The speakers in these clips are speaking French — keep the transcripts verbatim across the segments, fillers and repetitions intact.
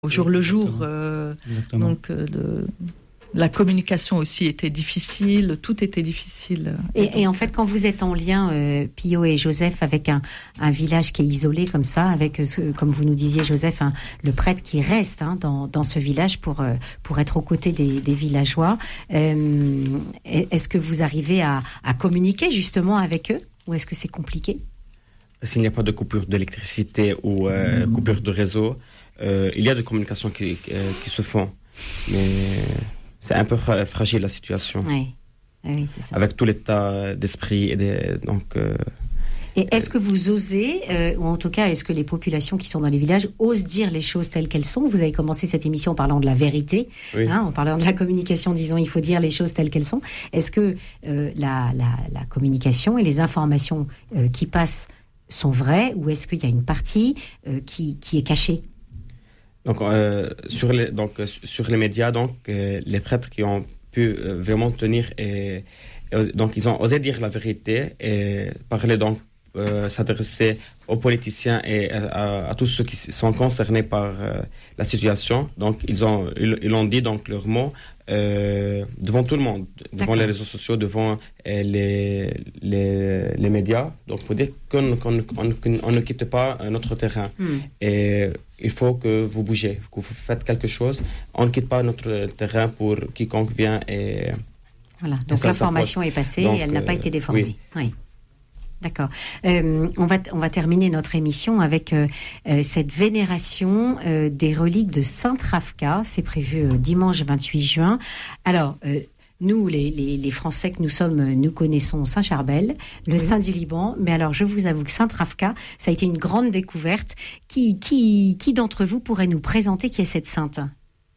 au jour le jour. Euh, donc, euh, le, la communication aussi était difficile, tout était difficile. Et, et, et en fait, quand vous êtes en lien, euh, Pio et Joseph, avec un, un village qui est isolé comme ça, avec, euh, comme vous nous disiez, Joseph, hein, le prêtre qui reste hein, dans, dans ce village pour, euh, pour être aux côtés des, des villageois, euh, est-ce que vous arrivez à, à communiquer justement avec eux, ou est-ce que c'est compliqué ? S'il n'y a pas de coupure d'électricité ou euh, mmh. coupure de réseau, euh, il y a des communications qui, euh, qui se font, mais c'est un peu fra- fragile la situation. Oui, oui, c'est ça. Avec tout l'état d'esprit et des, donc. Euh, et est-ce que vous osez, euh, ou en tout cas, est-ce que les populations qui sont dans les villages osent dire les choses telles qu'elles sont ? Vous avez commencé cette émission en parlant de la vérité, oui. hein, en parlant de la communication, disons, il faut dire les choses telles qu'elles sont. Est-ce que euh, la, la, la communication et les informations euh, qui passent sont vraies, ou est-ce qu'il y a une partie euh, qui, qui est cachée ? Donc, euh, sur les, donc, sur les médias, donc, euh, les prêtres qui ont pu euh, vraiment tenir, et, et, donc, ils ont osé dire la vérité et parler, donc, euh, s'adresser aux politiciens et à, à, à tous ceux qui sont concernés par euh, la situation. Donc, ils ont, ils, ils ont dit, donc, leurs mots euh, devant tout le monde, devant D'accord. les réseaux sociaux, devant euh, les, les, les médias. Donc, pour dire qu'on, qu'on, qu'on, qu'on ne quitte pas notre terrain. Mm. Et il faut que vous bougez, que vous faites quelque chose. On ne quitte pas notre terrain pour quiconque vient. Et, voilà, donc et ça, l'information ça est passée donc, et elle n'a pas euh, été déformée. Oui. oui. D'accord. Euh, on va on va terminer notre émission avec euh, euh, cette vénération euh, des reliques de Sainte Ravka. C'est prévu euh, dimanche vingt-huit juin. Alors. Euh, Nous, les, les, les Français que nous sommes, nous connaissons Saint Charbel, le oui. saint du Liban. Mais alors, je vous avoue que Sainte Ravka, ça a été une grande découverte. Qui, qui, qui d'entre vous pourrait nous présenter qui est cette sainte ? Pio ?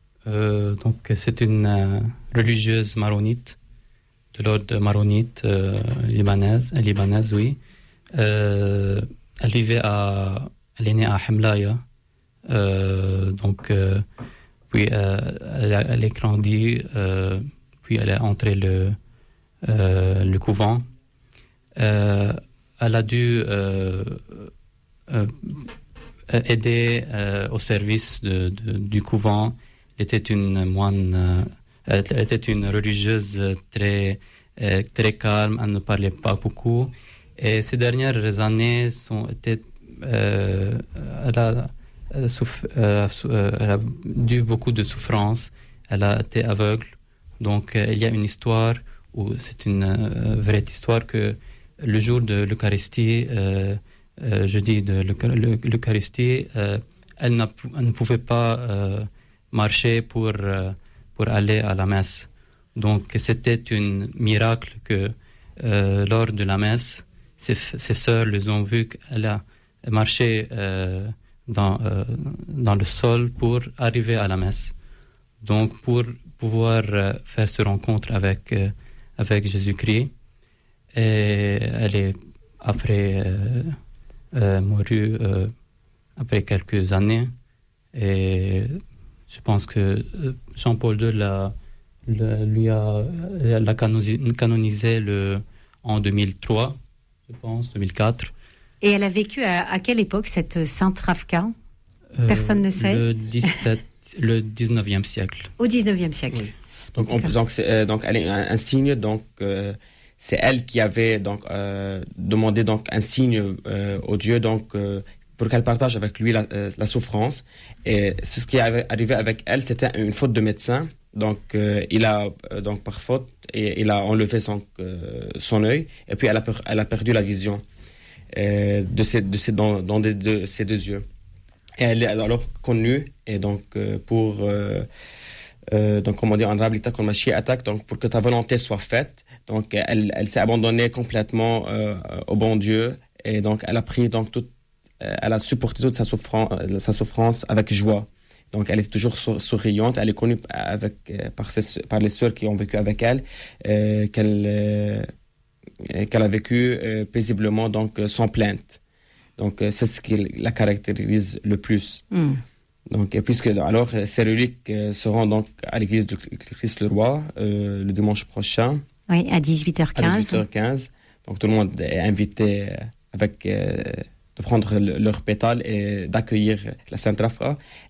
euh, Donc, c'est une euh, religieuse maronite, de l'ordre maronite euh, libanaise, libanaise, oui. Euh, elle vivait à, elle est née à Hemlaya, euh, donc. Euh, Puis euh, elle, a, elle est grandie, euh, puis elle est entrée le, euh, le couvent. Euh, elle a dû euh, euh, aider euh, au service de, de, du couvent. Elle était une moine, euh, elle était une religieuse très, euh, très calme, elle ne parlait pas beaucoup. Et ces dernières années sont été, euh, elle a Euh, souff- euh, euh, elle a dû beaucoup de souffrance, elle a été aveugle, donc euh, il y a une histoire où c'est une euh, vraie histoire que le jour de l'Eucharistie, euh, euh, jeudi de l'Eucharistie, euh, elle, n'a, elle ne pouvait pas euh, marcher pour, euh, pour aller à la messe. Donc c'était un miracle que euh, lors de la messe, ses, ses sœurs les ont vu qu'elle a marché euh, Dans, euh, dans le sol pour arriver à la messe. Donc, pour pouvoir euh, faire ce rencontre avec, euh, avec Jésus-Christ. Et elle est après euh, euh, morue euh, après quelques années. Et je pense que Jean-Paul deux l'a, l'a, lui a, l'a canonisé le, en deux mille trois, je pense, deux mille quatre. Et elle a vécu à, à quelle époque, cette Sainte Ravka ? Personne euh, ne sait. Le, dix-sept, le dix-neuvième siècle. Au dix-neuvième siècle. Oui. Donc, on, donc, c'est, euh, donc, elle est un, un signe. Donc, euh, c'est elle qui avait donc euh, demandé donc un signe euh, au Dieu donc euh, pour qu'elle partage avec lui la, euh, la souffrance. Et ce qui est arrivé avec elle, c'était une faute de médecin. Donc, euh, il a euh, donc par faute et il a enlevé son euh, son œil et puis elle a per, elle a perdu la vision. Euh, de ces, de ces, dans, dans de, de ces deux yeux. Et elle est alors connue, et donc euh, pour, euh, euh, donc comment dire, en arabe, comme Mashi'atak, donc pour que ta volonté soit faite. Donc elle, elle s'est abandonnée complètement euh, au bon Dieu, et donc elle a pris donc toute, euh, elle a supporté toute sa souffrance, sa souffrance avec joie. Donc elle est toujours souriante, elle est connue avec, par, ses, par les sœurs qui ont vécu avec elle, euh, qu'elle euh, qu'elle a vécu euh, paisiblement, donc euh, sans plainte. Donc euh, c'est ce qui la caractérise le plus. Mm. Donc et puisque alors ces reliques euh, seront donc à l'église de Christ le Roi euh, le dimanche prochain. Oui, à dix-huit heures quinze. À dix-huit heures quinze. Donc tout le monde est invité avec euh, de prendre leurs pétales et d'accueillir la Sainte Rafra.